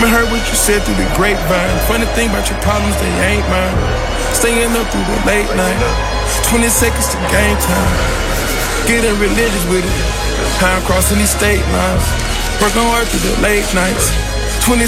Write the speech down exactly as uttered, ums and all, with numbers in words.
I'ma heard what you said through the grapevine. Funny thing about your problems, they ain't mine. Staying up through the late night, twenty seconds to game time. Getting religious with it, how I'm crossing these state lines. Working hard through the late nights.